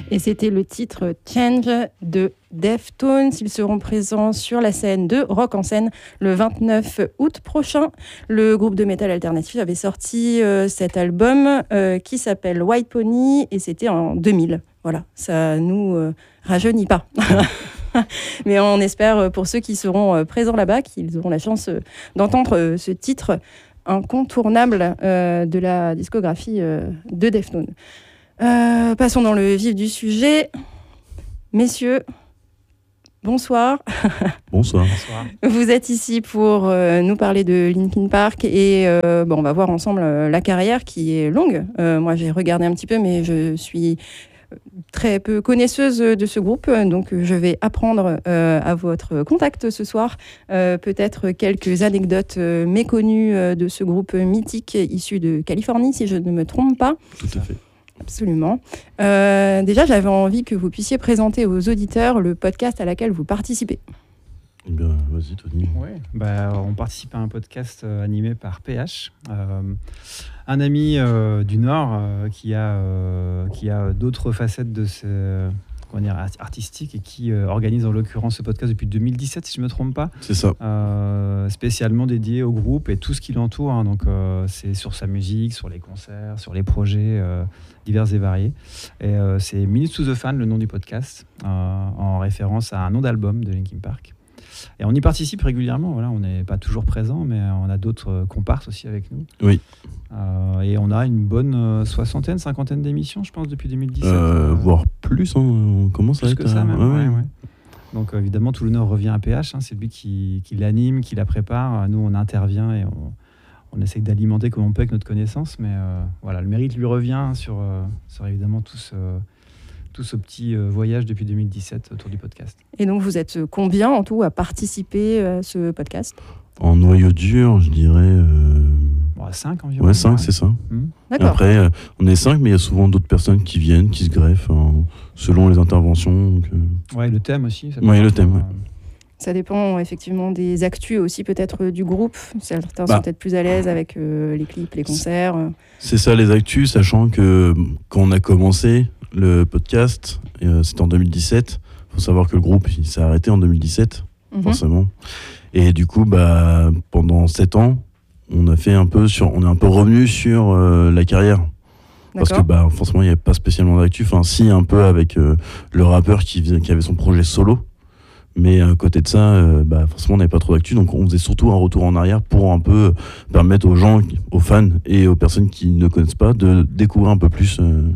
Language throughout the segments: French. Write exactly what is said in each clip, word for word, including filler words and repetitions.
Et c'était le titre Change de Deftones. Ils seront présents sur la scène de Rock en scène le vingt-neuf août prochain. Le groupe de métal alternatif avait sorti euh, cet album euh, qui s'appelle White Pony et c'était en deux mille. Voilà, ça nous euh, rajeunit pas. Mais on espère pour ceux qui seront présents là-bas qu'ils auront la chance d'entendre ce titre incontournable euh, de la discographie euh, de Deftones. Euh, passons dans le vif du sujet. Messieurs, bonsoir. Bonsoir. Bonsoir. Vous êtes ici pour euh, nous parler de Linkin Park et euh, bon, on va voir ensemble euh, la carrière qui est longue. Euh, moi, j'ai regardé un petit peu, mais je suis très peu connaisseuse de ce groupe, donc je vais apprendre euh, à votre contact ce soir. Euh, peut-être quelques anecdotes euh, méconnues euh, de ce groupe mythique issu de Californie, si je ne me trompe pas. Tout à fait. Absolument. Euh, déjà, j'avais envie que vous puissiez présenter aux auditeurs le podcast à laquelle vous participez. Eh bien, vas-y, Tony. Ouais, bah, on participe à un podcast euh, animé par P H, euh, un ami euh, du Nord euh, qui a, euh, qui a d'autres facettes de ce, comment dire, artistique et qui euh, organise en l'occurrence ce podcast depuis deux mille dix-sept, si je ne me trompe pas. C'est ça. Euh, spécialement dédié au groupe et tout ce qui l'entoure. Hein, donc, euh, c'est sur sa musique, sur les concerts, sur les projets euh, divers et variés. Et euh, c'est Minutes to the Fan, le nom du podcast, euh, en référence à un nom d'album de Linkin Park. Et on y participe régulièrement, voilà, on n'est pas toujours présent, mais on a d'autres comparses aussi avec nous. Oui. Euh, et on a une bonne euh, soixantaine, cinquantaine d'émissions, je pense, depuis deux mille dix-sept. Euh, euh, voire plus, hein, on commence à plus être... que ça, même. Ouais, ouais. Ouais, ouais. Donc euh, évidemment, tout l'honneur revient à P H, hein, c'est lui qui, qui l'anime, qui la prépare. Nous, on intervient et on, on essaye d'alimenter comme on peut avec notre connaissance, mais euh, voilà, le mérite lui revient sur, euh, sur évidemment tout ce... tout ce petit euh, voyage depuis deux mille dix-sept autour du podcast. Et donc, vous êtes combien en tout à participer à ce podcast ? En noyau dur, je dirais... Euh... Bon, à cinq environ. Ouais, cinq, c'est ça. Mmh. D'accord. Après, euh, on est cinq, mais il y a souvent d'autres personnes qui viennent, qui se greffent, hein, selon les interventions. Donc, euh... Ouais, le thème aussi. Ça ouais, le thème, ouais. Ça dépend effectivement des actus aussi peut-être du groupe. Certains bah, sont peut-être plus à l'aise avec euh, les clips, les concerts. C'est ça les actus, sachant que quand on a commencé le podcast, euh, c'était en deux mille dix-sept. Il faut savoir que le groupe il s'est arrêté en deux mille dix-sept, mm-hmm. forcément. Et du coup, bah, pendant sept ans, on a fait un peu sur, on est un peu revenu sur euh, la carrière. Parce que bah, forcément, il n'y avait pas spécialement d'actu. Enfin, si, un peu avec euh, le rappeur qui, qui avait son projet solo. Mais à côté de ça, euh, bah, forcément, on n'avait pas trop d'actu. Donc, on faisait surtout un retour en arrière pour un peu permettre aux gens, aux fans et aux personnes qui ne connaissent pas de découvrir un peu plus, euh,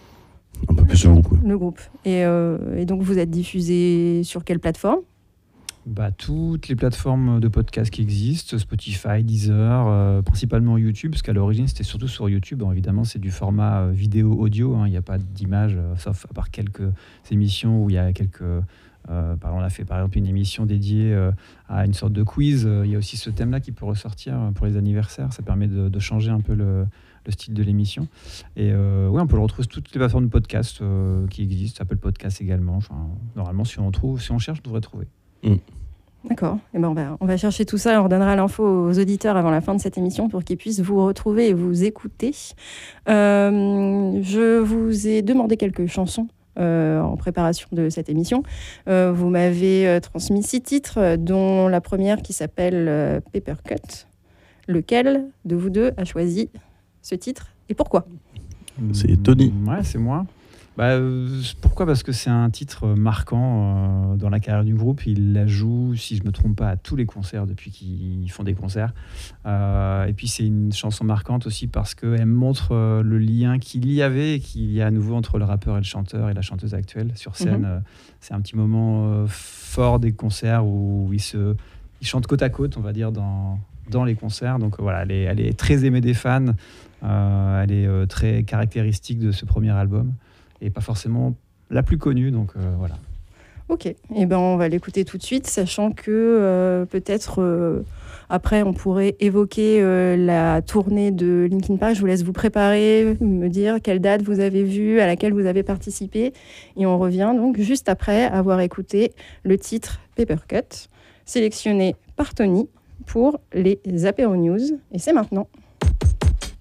un peu plus le groupe. Quoi. Le groupe. Et, euh, et donc, vous êtes diffusé sur quelle plateforme ? Bah, toutes les plateformes de podcast qui existent, Spotify, Deezer, euh, principalement YouTube, parce qu'à l'origine c'était surtout sur YouTube. Bon, évidemment, c'est du format euh, vidéo-audio, hein, il n'y a pas d'image, euh, sauf à part quelques émissions où il y a quelques. Euh, on a fait par exemple une émission dédiée euh, à une sorte de quiz. Euh, il y a aussi ce thème-là qui peut ressortir pour les anniversaires. Ça permet de, de changer un peu le, le style de l'émission. Et euh, ouais, on peut le retrouver sur toutes les plateformes de podcast euh, qui existent, Apple Podcast également. Enfin, normalement, si on trouve, si on cherche, on devrait trouver. Mm. D'accord. Et ben on va, on va chercher tout ça et on redonnera l'info aux auditeurs avant la fin de cette émission pour qu'ils puissent vous retrouver et vous écouter. Euh, je vous ai demandé quelques chansons euh, en préparation de cette émission. Euh, vous m'avez euh, transmis six titres, dont la première qui s'appelle euh, Paper Cut. Lequel de vous deux a choisi ce titre et pourquoi ? C'est Tony. Ouais, c'est moi. Bah, euh, pourquoi ? Parce que c'est un titre marquant euh, dans la carrière du groupe. Ils la jouent, si je ne me trompe pas, à tous les concerts depuis qu'ils font des concerts. Euh, et puis c'est une chanson marquante aussi parce qu'elle montre euh, le lien qu'il y avait et qu'il y a à nouveau entre le rappeur et le chanteur et la chanteuse actuelle sur scène. Mm-hmm. Euh, c'est un petit moment euh, fort des concerts où ils, se, ils chantent côte à côte, on va dire, dans, dans les concerts. Donc voilà, elle est, elle est très aimée des fans. Euh, elle est euh, très caractéristique de ce premier album. Et pas forcément la plus connue, donc euh, voilà. Ok, et eh ben on va l'écouter tout de suite, sachant que euh, peut-être euh, après on pourrait évoquer euh, la tournée de Linkin Park. Je vous laisse vous préparer, me dire quelle date vous avez vue, à laquelle vous avez participé, et on revient donc juste après avoir écouté le titre Paper Cut, sélectionné par Tony pour les Apéro News, et c'est maintenant.